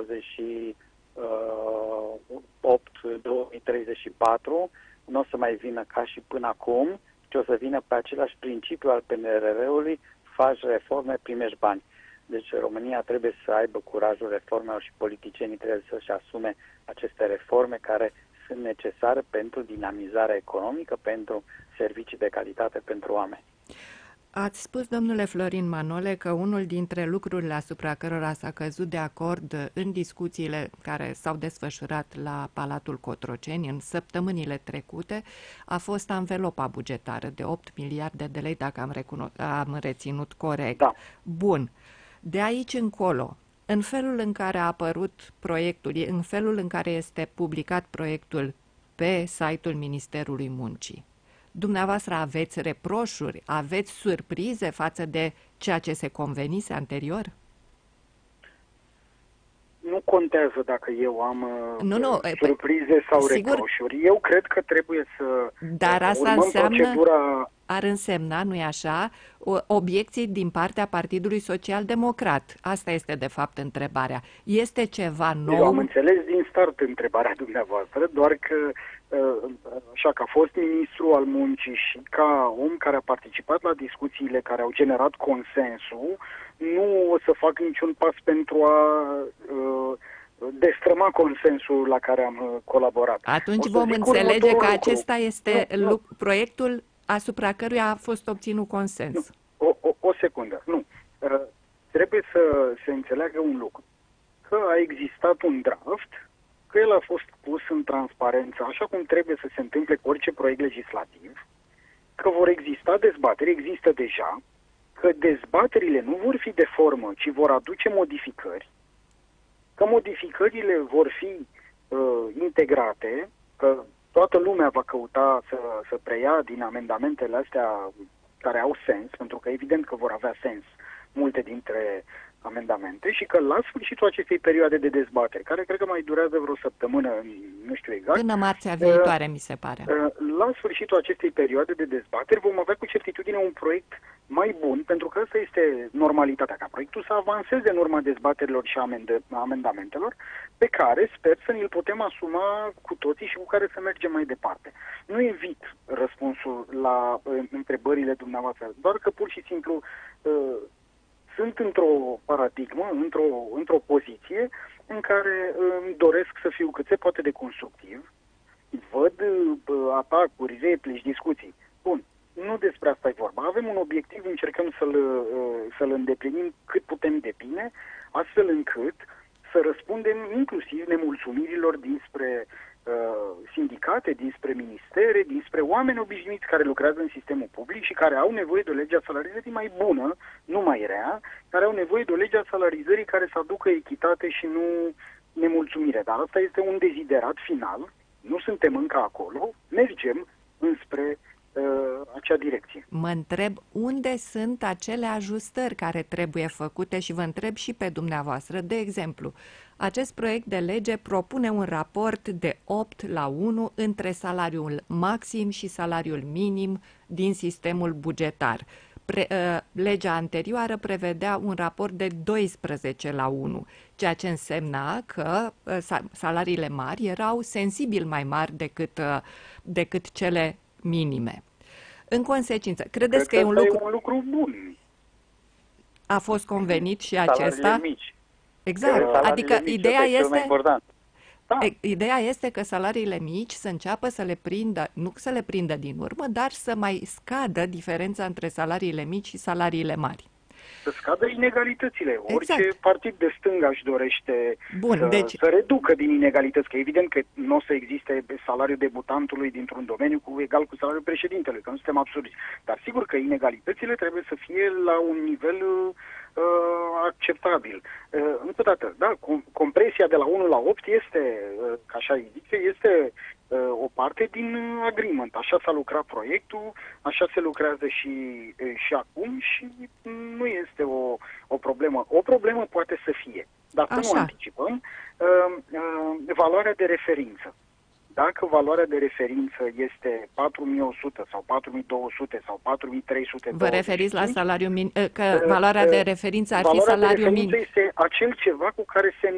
2034 nu o să mai vină ca și până acum, ci o să vină pe același principiu al PNRR-ului, faci reforme, primești bani. Deci România trebuie să aibă curajul reformelor și politicienii trebuie să-și asume aceste reforme care sunt necesare pentru dinamizarea economică, pentru servicii de calitate pentru oameni. Ați spus, domnule Florin Manole, că unul dintre lucrurile asupra cărora s-a căzut de acord în discuțiile care s-au desfășurat la Palatul Cotroceni în săptămânile trecute a fost anvelopa bugetară de 8 miliarde de lei, dacă am reținut corect. Da. Bun. De aici încolo, în felul în care a apărut proiectul, în felul în care este publicat proiectul pe site-ul Ministerului Muncii, dumneavoastră aveți reproșuri, aveți surprize față de ceea ce se convenise anterior? Nu contează dacă eu am surprize sau sigur, reproșuri. Eu cred că trebuie să dar asta urmăm înseamnă, procedura... ar însemna, nu-i așa, obiecții din partea Partidului Social Democrat. Asta este, de fapt, întrebarea. Este ceva nou? Eu am înțeles din start întrebarea dumneavoastră, doar că așa că a fost ministru al muncii și ca om care a participat la discuțiile care au generat consensul, nu o să fac niciun pas pentru a destrăma consensul la care am colaborat. Atunci vom înțelege că acesta este proiectul asupra căruia a fost obținut consens. O secundă. Nu. Trebuie să se înțeleagă un lucru. Că a existat un draft, că el a fost pus în transparență, așa cum trebuie să se întâmple cu orice proiect legislativ, că vor exista dezbateri, există deja, că dezbaterile nu vor fi de formă, ci vor aduce modificări, că modificările vor fi integrate, că toată lumea va căuta să preia din amendamentele astea care au sens, pentru că evident că vor avea sens multe dintre amendamente și că la sfârșitul acestei perioade de dezbateri, care cred că mai durează vreo săptămână, nu știu exact. Până marțea viitoare, mi se pare. La sfârșitul acestei perioade de dezbateri vom avea cu certitudine un proiect mai bun, pentru că asta este normalitatea, ca proiectul să avanseze în urma dezbaterilor și amendamentelor, pe care sper să ni-l putem asuma cu toții și cu care să mergem mai departe. Nu evit răspunsul la întrebările dumneavoastră, doar că pur și simplu sunt într-o paradigmă, într-o poziție în care îmi doresc să fiu cât se poate de constructiv. Văd atacuri, replici, discuții. Bun, nu despre asta e vorba. Avem un obiectiv, încercăm să-l îndeplinim cât putem de bine, astfel încât să răspundem inclusiv nemulțumirilor dinspre sindicate, dinspre ministere, dinspre oameni obișnuiți care lucrează în sistemul public și care au nevoie de o lege a salarizării mai bună, nu mai rea, care au nevoie de o lege a salarizării care să aducă echitate și nu nemulțumire. Dar asta este un deziderat final, nu suntem încă acolo, mergem înspre acea direcție. Mă întreb unde sunt acele ajustări care trebuie făcute și vă întreb și pe dumneavoastră. De exemplu, acest proiect de lege propune un raport de 8:1 între salariul maxim și salariul minim din sistemul bugetar. Legea anterioară prevedea un raport de 12:1, ceea ce însemna că salariile mari erau sensibil mai mari decât cele minime. În consecință, credeți că e un lucru bun? A fost convenit și acesta? Salariile mici. Exact. Adică ideea este... Da. Ideea este că salariile mici să înceapă să le prindă, nu să le prindă din urmă, dar să mai scadă diferența între salariile mici și salariile mari. Să scadă inegalitățile. Orice partid de stânga își dorește să reducă din inegalități, că evident că nu o să existe salariul debutantului dintr-un domeniu egal cu salariul președintelui, că nu suntem absurdi. Dar sigur că inegalitățile trebuie să fie la un nivel acceptabil. Încă o dată, da, compresia de la 1 la 8 este, ca așa îi zice, este o parte din agreement. Așa s-a lucrat proiectul, așa se lucrează și acum și nu este o problemă. O problemă poate să fie, dar să nu anticipăm, valoarea de referință. Dacă valoarea de referință este 4.100 sau 4.200 sau 4.300... Vă referiți la salariul minim, că valoarea de referință ar fi salariul minim. Valoarea de referință este acel ceva cu care se